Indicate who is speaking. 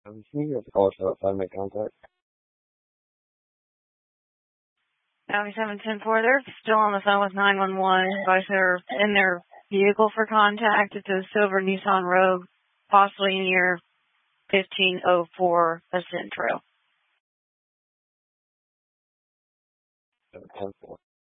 Speaker 1: Can you give us a call so I make contact?
Speaker 2: Audi 710-4, they're still on the phone with 911. Advise they're in their vehicle for contact. It's a silver Nissan Rogue, possibly near 1504 Ascent Trail.
Speaker 1: 710-4.